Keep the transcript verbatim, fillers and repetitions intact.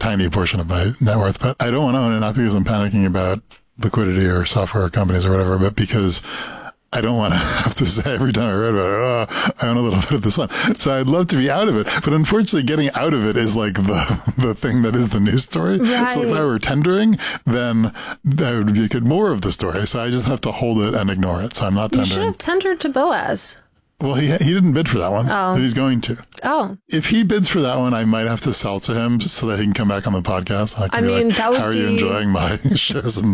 tiny portion of my net worth, but I don't want to own it, not because I'm panicking about liquidity or software companies or whatever, but because I don't want to have to say every time I read about it, oh, I own a little bit of this one. So I'd love to be out of it. But unfortunately, getting out of it is like the, the thing that is the news story. Right. So if I were tendering, then that would be get more of the story. So I just have to hold it and ignore it. So I'm not tendering. You should have tendered to Boaz. Well, he he didn't bid for that one, oh. but he's going to. Oh. If he bids for that one, I might have to sell to him so that he can come back on the podcast. I, can I be mean, like, that would how are be... you enjoying my shares in